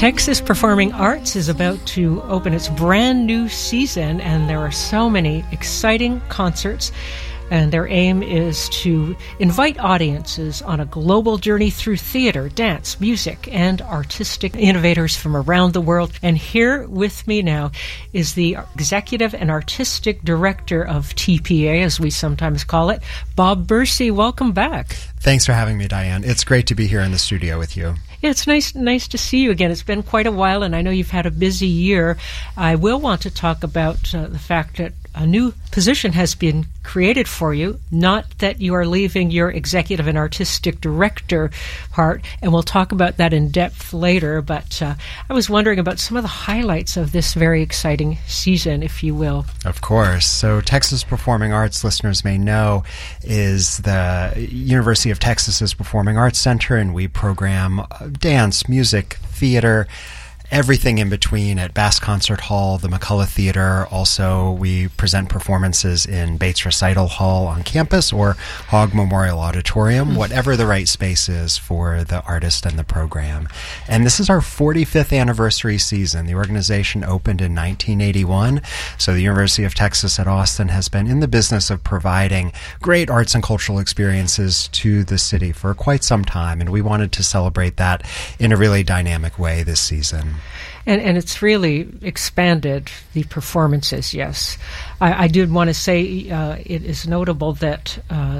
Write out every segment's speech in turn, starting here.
Texas Performing Arts is about to open its brand new season, and there are so many exciting concerts. And their aim is to invite audiences on a global journey through theater, dance, music, and artistic innovators from around the world. And here with me now is the Executive and Artistic Director of TPA, as we sometimes call it, Bob Bursey. Welcome back. Thanks for having me, Diane. It's great to be here in the studio with you. Yeah, it's nice to see you again. It's been quite a while, and I know you've had a busy year. I will want to talk about the fact that a new position has been created for you, not that you are leaving your executive and artistic director part, and we'll talk about that in depth later, but I was wondering about some of the highlights of this very exciting season, if you will. Of course. So Texas Performing Arts, listeners may know, is the University of Texas's Performing Arts Center, and we program dance, music, theater, everything in between at Bass Concert Hall, the McCullough Theater. Also, we present performances in Bates Recital Hall on campus or Hogg Memorial Auditorium, whatever the right space is for the artist and the program. And this is our 45th anniversary season. The organization opened in 1981, so the University of Texas at Austin has been in the business of providing great arts and cultural experiences to the city for quite some time, and we wanted to celebrate that in a really dynamic way this season. And it's really expanded the performances, yes. I did want to say it is notable that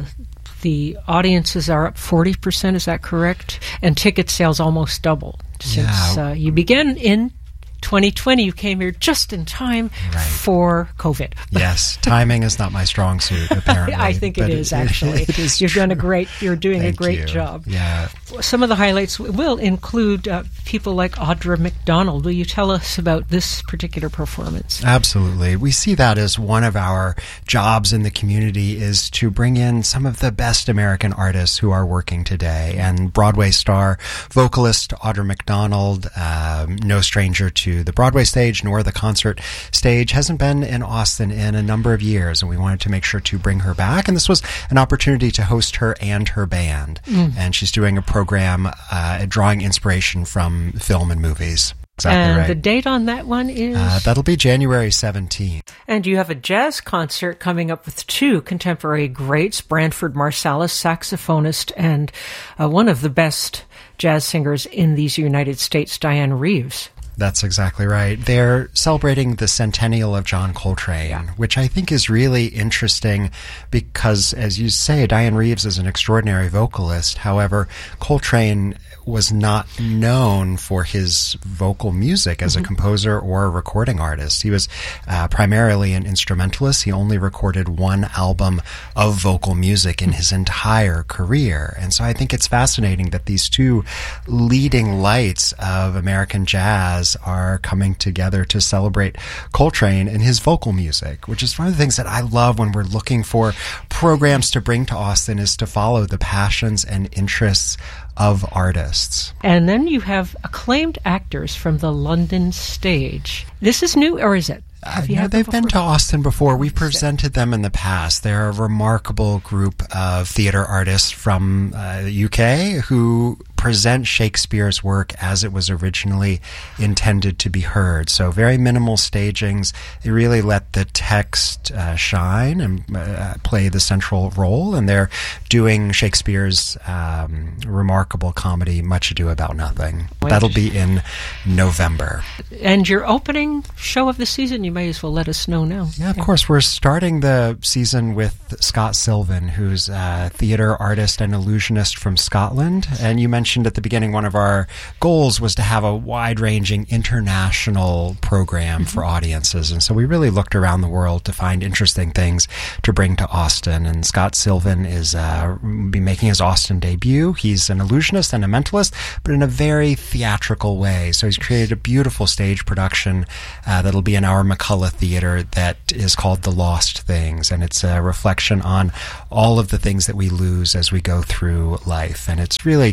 the audiences are up 40%, is that correct? And ticket sales almost doubled since you began in 2020. You came here just in time for COVID. Yes, timing is not my strong suit, apparently. I think it is, actually. It is You're true. doing Thank a great you. job. Yeah. Some of the highlights will include people like Audra McDonald. Will you tell us about this particular performance? Absolutely. We see that as one of our jobs in the community is to bring in some of the best American artists who are working today. And Broadway star vocalist Audra McDonald, no stranger to the Broadway stage nor the concert stage, hasn't been in Austin in a number of years, and we wanted to make sure to bring her back. And this was an opportunity to host her and her band. And she's doing a program drawing inspiration from film and movies. Exactly and right. The date on that one is? That'll be January 17th. And you have a jazz concert coming up with two contemporary greats, Branford Marsalis, saxophonist, and one of the best jazz singers in these United States, Diane Reeves. That's exactly right. They're celebrating the centennial of John Coltrane, which I think is really interesting because, as you say, Diane Reeves is an extraordinary vocalist. However, Coltrane was not known for his vocal music as a composer or a recording artist. He was primarily an instrumentalist. He only recorded one album of vocal music in his entire career. And so I think it's fascinating that these two leading lights of American jazz are coming together to celebrate Coltrane and his vocal music, which is one of the things that I love when we're looking for programs to bring to Austin, is to follow the passions and interests of artists. And then you have acclaimed actors from the London stage. This is new, or is it? They've been to Austin before. We've presented them in the past. They're a remarkable group of theater artists from the UK who present Shakespeare's work as it was originally intended to be heard. So very minimal stagings. They really let the text shine and play the central role, and they're doing Shakespeare's remarkable comedy, Much Ado About Nothing. That'll be in November. And your opening show of the season, you may as well let us know now. Yeah, of course. We're starting the season with Scott Sylvan, who's a theater artist and illusionist from Scotland. And you mentioned at the beginning one of our goals was to have a wide-ranging international program for audiences. And so we really looked around the world to find interesting things to bring to Austin. And Scott Sylvan is be making his Austin debut. He's an illusionist and a mentalist, but in a very theatrical way. So he's created a beautiful stage production that'll be in our McCullough Theater that is called The Lost Things. And it's a reflection on all of the things that we lose as we go through life. And it's really captivating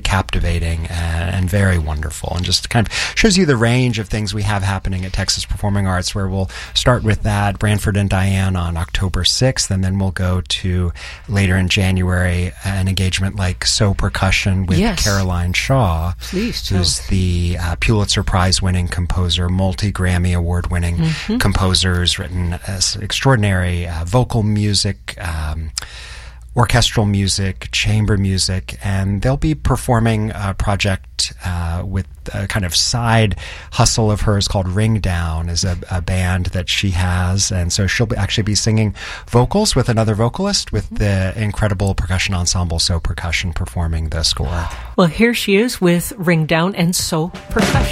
captivating and very wonderful, and just kind of shows you the range of things we have happening at Texas Performing Arts, where we'll start with that, Branford and Diane, on October 6th, and then we'll go to later in January an engagement like So Percussion with Caroline Shaw, who's the Pulitzer Prize-winning composer, multi-Grammy award-winning composers, written extraordinary vocal music, orchestral music, chamber music, and they'll be performing a project with a kind of side hustle of hers called Ring Down, is a band that she has, and so she'll actually be singing vocals with another vocalist with the incredible percussion ensemble So Percussion performing the score. Well, here she is with Ring Down and So Percussion.